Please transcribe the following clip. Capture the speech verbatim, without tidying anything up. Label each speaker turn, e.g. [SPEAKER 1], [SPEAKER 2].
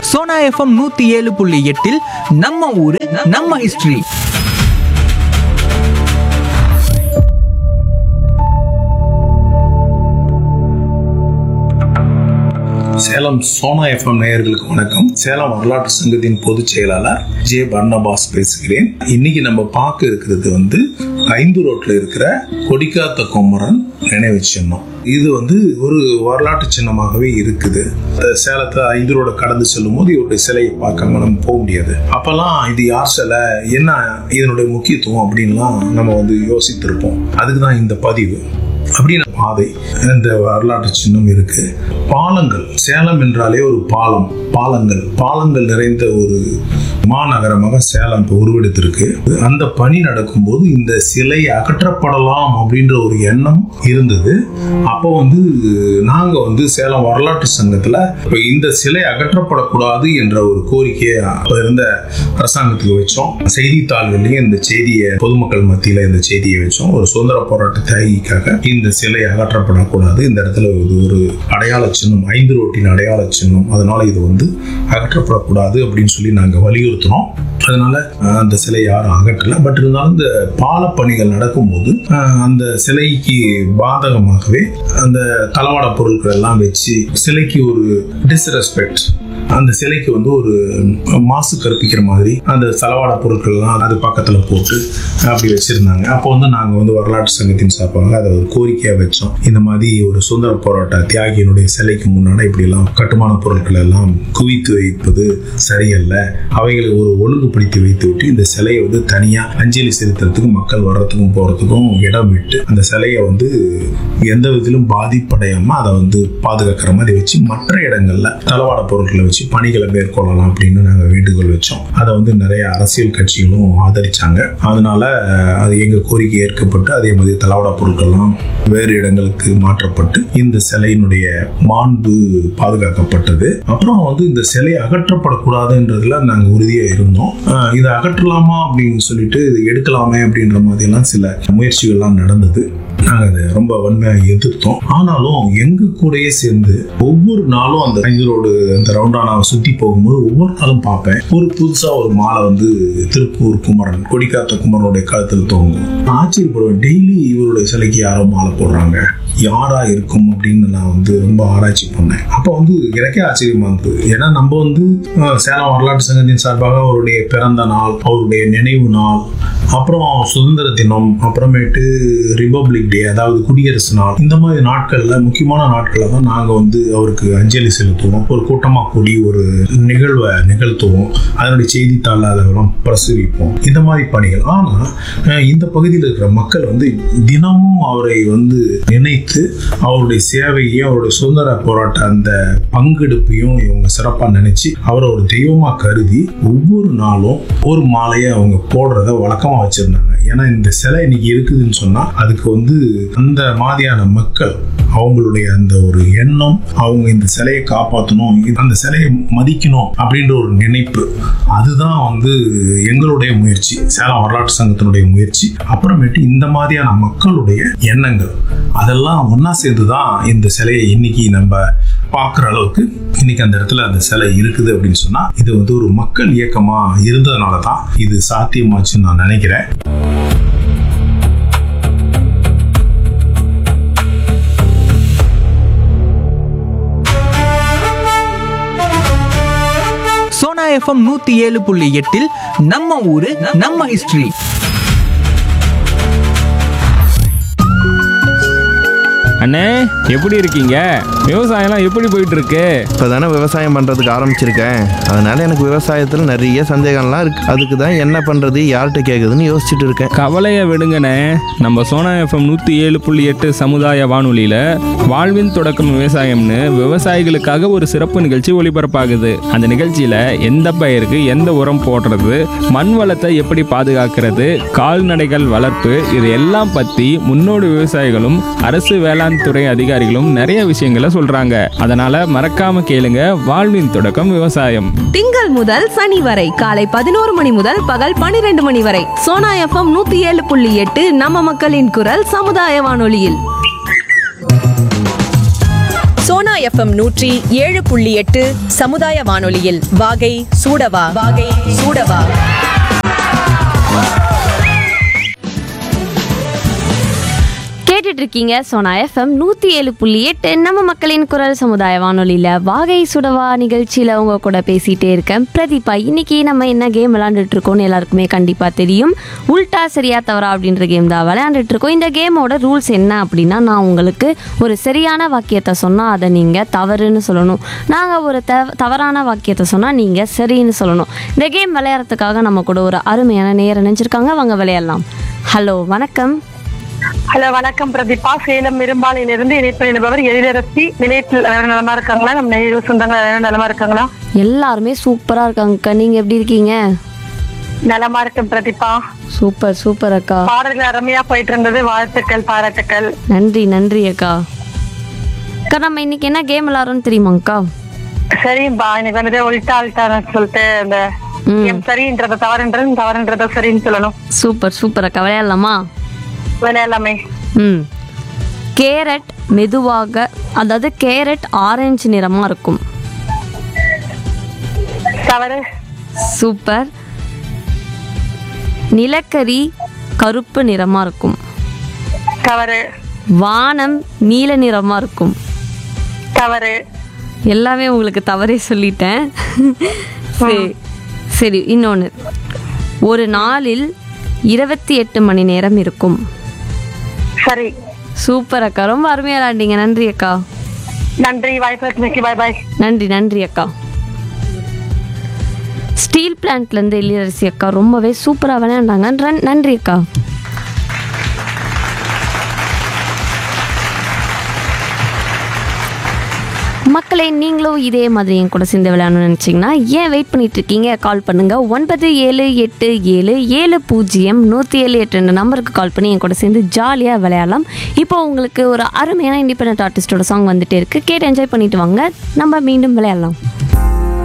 [SPEAKER 1] Sona FM நூத்தி ஏழு புள்ளி எட்டில் நம்ம ஊரு நம்ம ஹிஸ்டரி.
[SPEAKER 2] சேலம் சோனா எஃப்எம் நேயர்களுக்கு வணக்கம். சேலம் வரலாற்று சங்கத்தின் பொதுச் செயலாளர் ஜே பர்னபாஸ் பேசுகிறேன். இன்னைக்கு நம்ம பார்க்க இருக்கிறது வந்து ஐந்து ரோட்ல இருக்கிற கொடிக்காத்த குமரன் நினைவு சின்னம். இது வந்து ஒரு வரலாற்று சின்னமாகவே இருக்குது. சேலத்தை ஐந்து ரோட கடந்து செல்லும் போது இவருடைய சிலையை பார்க்காம நம்ம போக முடியாது. அப்பெல்லாம் இது யார் சிலை, என்ன இதனுடைய முக்கியத்துவம் அப்படின்லாம் நம்ம வந்து யோசித்திருப்போம். அதுக்குதான் இந்த பதிவு. அப்படின்னு பாதை இந்த வரலாற்று சின்னம் இருக்கு. பாலங்கள், சேலம் என்றாலே ஒரு பாலம், பாலங்கள் பாலங்கள் நிறைந்த ஒரு மாநகரமாக சேலம் இப்போ உருவெடுத்திருக்கு. அந்த பணி நடக்கும்போது இந்த சிலை அகற்றப்படலாம் அப்படின்ற ஒரு எண்ணம் இருந்தது. அப்போ வந்து நாங்க வந்து சேலம் வரலாற்று சங்கத்துல இந்த சிலை அகற்றப்படக்கூடாது என்ற ஒரு கோரிக்கையை அப்ப இருந்த அரசாங்கத்துக்கு வச்சோம். செய்தித்தாள்கள்லயும் இந்த செய்தியை, பொதுமக்கள் மத்தியில இந்த செய்தியை வச்சோம். ஒரு சுதந்திர போராட்ட தியாகிக்காக இந்த சிலை அகற்றப்படக்கூடாது, இந்த இடத்துல ஒரு அடையாள சின்னம், ஐந்து ரோட்டின் அடையாள சின்னம், அதனால இது வந்து அகற்றப்படக்கூடாது அப்படின்னு சொல்லி நாங்க வலியுறுத்தினோம். அதனால அந்த சிலை யாரும் அகற்றல. பட் இருந்தாலும் இந்த பால பணிகள் நடக்கும்போது அந்த சிலைக்கு பாதகமாகவே அந்த தளவாட பொருட்கள் எல்லாம் வச்சு சிலைக்கு ஒரு டிஸ்ரெஸ்பெக்ட், அந்த சிலைக்கு வந்து ஒரு மாசு கற்பிக்கிற மாதிரி அந்த தளவாட பொருட்கள் எல்லாம் அது பக்கத்துல போட்டு அப்படி வச்சிருந்தாங்க. அப்போ வந்து நாங்க வந்து வரலாற்று சங்கத்தின் சார்பாக அதை ஒரு கோரிக்கையா வச்சோம். இந்த மாதிரி ஒரு சுதந்திர போராட்ட தியாகியினுடைய சிலைக்கு முன்னாடி இப்படி எல்லாம் கட்டுமான பொருட்கள் எல்லாம் குவித்து வைப்பது சரியல்ல, அவைகளை ஒரு ஒழுங்குபடுத்தி வைத்து விட்டு இந்த சிலையை வந்து தனியா அஞ்சலி செலுத்துறதுக்கும் மக்கள் வர்றதுக்கும் போறதுக்கும் இடம் விட்டு அந்த சிலையை வந்து எந்த விதத்திலும் பாதிப்படையாம அதை வந்து பாதுகாக்கிற மாதிரி வச்சு மற்ற இடங்கள்ல தளவாட பொருட்களை வச்சு பணிகளை மேற்கொள்ளலாம் அப்படின்னு நாங்க வேண்டுகோள் வச்சோம். அதை வந்து நிறைய அரசியல் கட்சிகளும் ஆதரிச்சாங்க. அதனால அது எங்க கோரிக்கை ஏற்கப்பட்டு அதே மாதிரி தளவாட பொருட்கள்லாம் வேறு இடங்களுக்கு மாற்றப்பட்டு இந்த சிலையினுடைய மாண்பு பாதுகாக்கப்பட்டது. அப்புறம் வந்து இந்த சிலை அகற்றப்படக்கூடாதுன்றதுல நாங்க உறுதியா இருந்தோம். இதை அகற்றலாமா அப்படின்னு சொல்லிட்டு எடுக்கலாமே அப்படின்ற மாதிரி எல்லாம் சில முயற்சிகள்லாம் நடந்தது. நாங்க அதை ரொம்ப வன்மையாக எதிர்த்தோம். ஆனாலும் எங்க கூடயே சேர்ந்து ஒவ்வொரு நாளும் அந்த ஐந்து ரோடு அந்த ரவுண்டானாவை சுத்தி போகும்போது ஒவ்வொரு நாளும் பார்ப்பேன், ஒரு புதுசா ஒரு மாலை வந்து திருப்பூர் குமரன், கொடிக்காத்த குமரனுடைய கழுத்தில் தோங்கும். ஆச்சரியப்படுவேன், டெய்லி இவருடைய சிலைக்கு யாரோ மாலை போடுறாங்க, யாரா இருக்கும் அப்படின்னு நான் வந்து ரொம்ப ஆராய்ச்சி பண்ணேன். அப்போ வந்து எனக்கே ஆச்சரியமா இருந்தது. ஏன்னா நம்ம வந்து சேலம் வரலாற்று சங்கத்தின் சார்பாக அவருடைய பிறந்த நாள், அவருடைய நினைவு நாள், அப்புறம் சுதந்திர தினம், அப்புறமேட்டு ரிபப்ளிக் டே, அதாவது குடியரசு நாள், இந்த மாதிரி நாட்கள்ல முக்கியமான நாட்கள்ல தான் நாங்க வந்து அவருக்கு அஞ்சலி செலுத்துவோம். ஒரு கூட்டமா கூடி ஒரு நிகழ்வை நிகழ்த்துவோம், அதனுடைய செய்தித்தாள் அதெல்லாம் பிரசுரிப்போம், இந்த மாதிரி பணிகள். ஆனா இந்த பகுதியில் இருக்கிற மக்கள் வந்து தினமும் அவரை வந்து நினைத்து அவருடைய சேவையையும் அவருடைய சுதந்திர போராட்ட அந்த பங்கெடுப்பையும் இவங்க சிறப்பா நினைச்சு அவரை ஒரு தெய்வமா கருதி ஒவ்வொரு நாளும் ஒரு மாலையை அவங்க போடுறத வழக்கமா வச்சிருந்தாங்க. ஏன்னா இந்த சிலை இன்னைக்கு இருக்குதுன்னு சொன்னா அதுக்கு வந்து அந்த மாதிரியான மக்கள் அவங்களுடைய அந்த ஒரு எண்ணம், அவங்க இந்த சிலையை காப்பாற்றணும், அந்த சிலையை மதிக்கணும் அப்படின்ற ஒரு நினைப்பு, அதுதான் வந்து எங்களுடைய முயற்சி, சேலம் வரலாற்று சங்கத்தினுடைய முயற்சி. அப்புறமேட்டு இந்த மாதிரியான மக்களுடைய எண்ணங்கள் அதெல்லாம் ஒன்னா சேர்ந்துதான் இந்த சிலையை இன்னைக்கு நம்ம பார்க்குற அளவுக்கு இன்னைக்கு அந்த இடத்துல அந்த சிலை இருக்குது அப்படின்னு சொன்னா இது வந்து ஒரு மக்கள் இயக்கமா இருந்ததுனால தான் இது சாத்தியமாச்சுன்னு நான் நினைக்கிறேன்.
[SPEAKER 1] சோனா எஃப்எம் நூத்தி ஏழு புள்ளி எட்டில் நம்ம ஊரு நம்ம ஹிஸ்டரி.
[SPEAKER 3] அண்ணே, எப்படி இருக்கீங்க? விவசாயம்லாம் எப்படி போயிட்டு இருக்கு?
[SPEAKER 4] இப்போ தானே விவசாயம் பண்ணுறதுக்கு ஆரம்பிச்சிருக்கேன். அதனால எனக்கு விவசாயத்தில் நிறைய சந்தேகம்லாம் இருக்கு. அதுக்கு தான் என்ன பண்ணுறது, யார்கிட்ட கேட்குதுன்னு யோசிச்சுட்டு இருக்கேன்.
[SPEAKER 3] கவலையை விடுங்கண்ணே. நம்ம சோனா எஃப்எம் நூற்றி ஏழு புள்ளி எட்டு சமுதாய வானொலியில் வாழ்வின் தொடக்கம் விவசாயம்னு விவசாயிகளுக்காக ஒரு சிறப்பு நிகழ்ச்சி ஒளிபரப்பாகுது. அந்த நிகழ்ச்சியில் எந்த பயிருக்கு எந்த உரம் போடுறது, மண் வளத்தை எப்படி பாதுகாக்கிறது, கால்நடைகள் வளர்ப்பு, இது எல்லாம் பற்றி முன்னோடி விவசாயிகளும் அரசு வேளாண் துறை அதிகாரிகளும் நிறைய விஷயங்களை சொல்றாங்க. அதனால மறக்காம கேளுங்க, வாழ்வின் தொடக்கம் விவசாயம்.
[SPEAKER 5] திங்கள் முதல் சனி வரை காலை பதினோரு மணி முதல் பகல் பனிரெண்டு மணி வரை சோனா எஃப்எம் நூத்தி ஏழு புள்ளி எட்டு நம்ம மக்களின் குரல் சமுதாய வானொலியில்.
[SPEAKER 6] சோனா எஃப்எம் நூற்றி ஏழு புள்ளி எட்டு சமுதாய வானொலியில் வாகை சூடவா வாகை சூடவா.
[SPEAKER 5] கேட்டுட்டு இருக்கீங்க சோனா எஃப்எம் நூற்றி ஏழு புள்ளி எட்டு நம்ம மக்களின் குரல் சமுதாய வானொலியில் வாகை சுடவா நிகழ்ச்சியில் உங்க கூட பேசிகிட்டே இருக்கேன் பிரதீபா. இன்னைக்கு நம்ம என்ன கேம் விளையாண்டுட்டு இருக்கோம்னு எல்லாருக்குமே கண்டிப்பாக தெரியும். உல்டா சரியா தவறா அப்படின்ற கேம் தான் விளையாண்டுட்டு இருக்கோம். இந்த கேமோட ரூல்ஸ் என்ன அப்படின்னா, நான் உங்களுக்கு ஒரு சரியான வாக்கியத்தை சொன்னால் அதை நீங்கள் தவறுன்னு சொல்லணும். நாங்கள் ஒரு த தவறான வாக்கியத்தை சொன்னால் நீங்கள் சரின்னு சொல்லணும். இந்த கேம் விளையாடுறதுக்காக நம்ம கூட ஒரு அருமையான நேரம் நினைச்சிருக்காங்க. அவங்க விளையாடலாம். ஹலோ, வணக்கம்.
[SPEAKER 7] ஹலோ, வணக்கம் பிரதீபா. சேலம் இரும்பாலையிலிருந்து இணைப்பு இணைப்பவர் எழிலரசி. நிலையத்தில் நலமா இருக்காங்களா? நம்ம நெய்வு சொந்தங்கள் நலமா இருக்காங்களா?
[SPEAKER 5] எல்லாருமே சூப்பரா இருக்காங்க. நீங்க எப்படி இருக்கீங்க?
[SPEAKER 7] நலமா இருக்கும் பிரதீபா.
[SPEAKER 5] சூப்பர் சூப்பர் அக்கா.
[SPEAKER 7] பாடல்கள் அருமையா போயிட்டு இருந்தது. வாழ்த்துக்கள், பாராட்டுக்கள்.
[SPEAKER 5] நன்றி நன்றி அக்கா. அக்கா, நம்ம இன்னைக்கு என்ன கேம் விளையாடுறோம்னு தெரியுமாக்கா?
[SPEAKER 7] சரிப்பா, இன்னைக்கு வந்துட்டு உல்டா அல்டான்னு சொல்லிட்டு அந்த சரின்றத தவறுன்றது தவறுன்றத சரின்னு சொல்லணும்.
[SPEAKER 5] சூப்பர் சூப்பர் அக்கா, விளையாடலாமா?
[SPEAKER 7] விளையாடலாமே.
[SPEAKER 5] ம் கேரட் மெதுவாக, அதாவது கேரட் ஆரஞ்சு நிறமா இருக்கும்.
[SPEAKER 7] தவறு.
[SPEAKER 5] சூப்பர். நிலக்கரி கருப்பு நிறமா இருக்கும்.
[SPEAKER 7] தவறு.
[SPEAKER 5] வானம் நீல நிறமா இருக்கும்.
[SPEAKER 7] தவறு.
[SPEAKER 5] எல்லாமே உங்களுக்கு தவறே சொல்லிட்டேன். சரி சரி இன்னொன்று, ஒரு நாளில் இருபத்தி எட்டு மணி நேரம் இருக்கும்.
[SPEAKER 7] சரி.
[SPEAKER 5] சூப்பர் அக்கா, ரொம்ப அருமையா விளையாண்டீங்க. நன்றி அக்கா.
[SPEAKER 7] நன்றி, வாய்ப்பு. பாய் பாய்.
[SPEAKER 5] நன்றி நன்றி அக்கா. ஸ்டீல் பிளான்ட்ல இருந்து எழிலரசி அக்கா ரொம்பவே சூப்பரா விளையாண்டாங்க. நன்றி அக்கா. மக்களே, நீங்களும் இதே மாதிரி என் கூட சேர்ந்து விளையாடணும்னு நினச்சிங்கன்னா ஏன் வெயிட் பண்ணிட்டு இருக்கீங்க? கால் பண்ணுங்க. ஒன்பது ஏழு எட்டு ஏழு ஏழு பூஜ்ஜியம் நூற்றி ஏழு எட்டு ரெண்டு நம்பருக்கு கால் பண்ணி என் கூட சேர்ந்து ஜாலியாக விளையாடலாம். இப்போ உங்களுக்கு ஒரு அருமையான இண்டிபெண்டன்ட் ஆர்டிஸ்டோட சாங் வந்துட்டே இருக்கு. கேட்டு என்ஜாய் பண்ணிட்டு வாங்க. நம்ம மீண்டும் விளையாடலாம்.